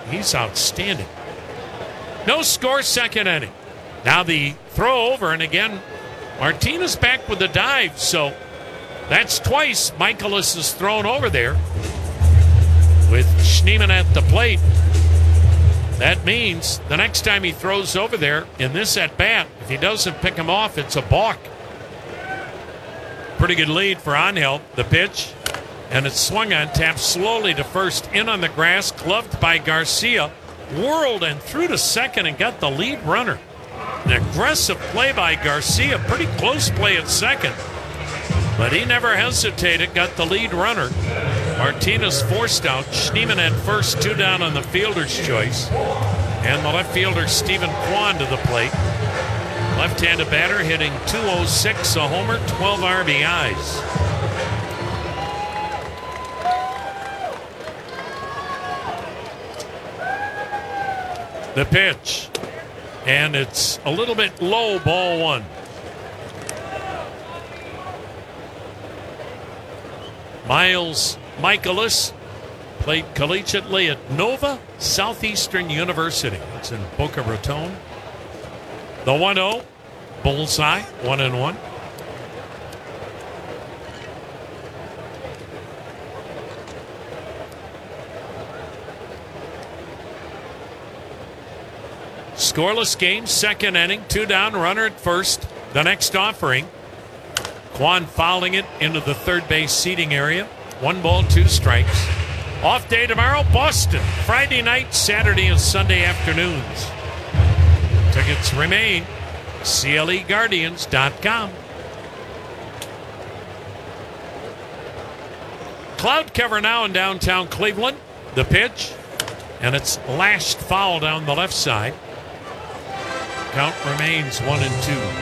He's outstanding. No score, second inning. Now the throw over, and again, Martinez back with the dive, so that's twice Michaelis is thrown over there with Schneemann at the plate. That means the next time he throws over there in this at-bat, if he doesn't pick him off, it's a balk. Pretty good lead for Angel. The pitch, and it's swung on, tapped slowly to first, in on the grass, gloved by Garcia, whirled and threw to second and got the lead runner. An aggressive play by Garcia, pretty close play at second, but he never hesitated, got the lead runner. Martinez forced out. Schneemann at first, 2 down on the fielder's choice. And the left fielder, Stephen Kwan, to the plate. Left-handed batter hitting .206, a homer, 12 RBIs. The pitch. And it's a little bit low, ball 1. Miles Michaelis played collegiately at Nova Southeastern University. It's in Boca Raton. The 1-0, bullseye, 1-1. Scoreless game, second inning, 2 down, runner at first. The next offering, Kwan fouling it into the third base seating area. 1 ball, 2 strikes. Off day tomorrow, Boston. Friday night, Saturday, and Sunday afternoons. Tickets remain. CLEGuardians.com. Cloud cover now in downtown Cleveland. The pitch, and it's lashed foul down the left side. Count remains 1-2.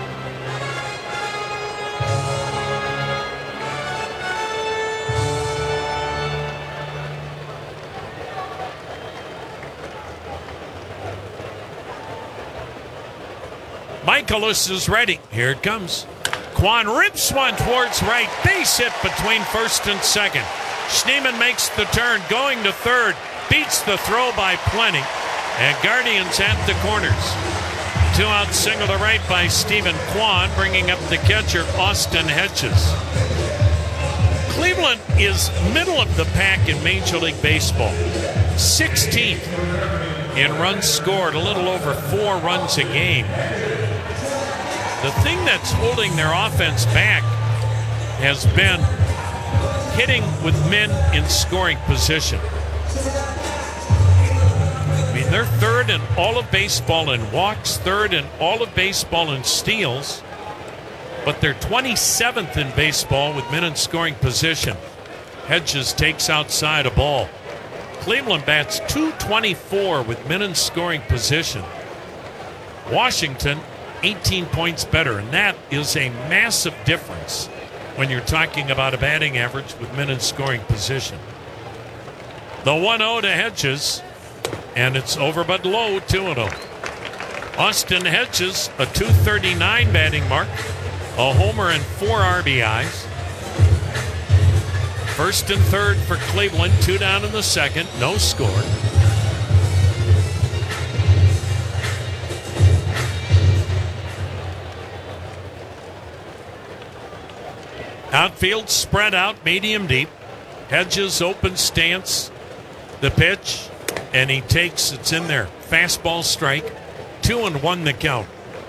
Michaelis is ready. Here it comes. Kwan rips one towards right. Base hit between first and second. Schneemann makes the turn, going to third. Beats the throw by plenty. And Guardians at the corners. 2-out single to right by Stephen Kwan, bringing up the catcher, Austin Hedges. Cleveland is middle of the pack in Major League Baseball. 16th in runs scored, a little over 4 runs a game. The thing that's holding their offense back has been hitting with men in scoring position. I mean, they're third in all of baseball in walks, third in all of baseball in steals, but they're 27th in baseball with men in scoring position. Hedges takes outside a ball. Cleveland bats .224 with men in scoring position. Washington, 18 points better, and that is a massive difference when you're talking about a batting average with men in scoring position. The 1-0 to Hedges, and it's over but low, 2-0. Austin Hedges, a .239 batting mark, a homer and 4 RBIs. First and third for Cleveland, 2 down in the second, no score. Outfield spread out, medium deep. Hedges open stance. The pitch, and he takes, it's in there. Fastball strike. 2-1 the count.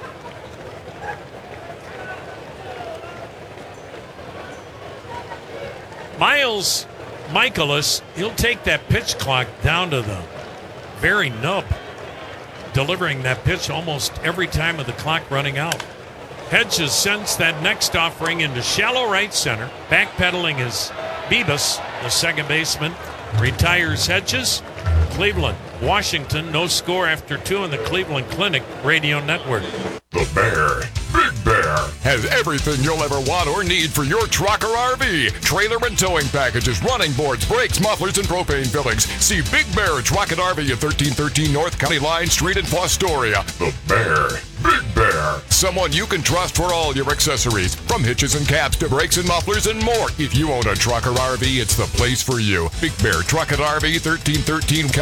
Miles Michaelis, he'll take that pitch clock down to the very nub, delivering that pitch almost every time of the clock running out. Hedges sends that next offering into shallow right center. Backpedaling is Bibas, the second baseman. Retires Hedges. Cleveland, Washington, no score after 2 in the Cleveland Clinic Radio Network. The Bear, Big Bear, has everything you'll ever want or need for your truck or RV. Trailer and towing packages, running boards, brakes, mufflers, and propane fillings. See Big Bear Truck and RV at 1313 North County Line Street in Fostoria. The Bear, Big Bear, someone you can trust for all your accessories, from hitches and caps to brakes and mufflers and more. If you own a truck or RV, it's the place for you. Big Bear Truck and RV, 1313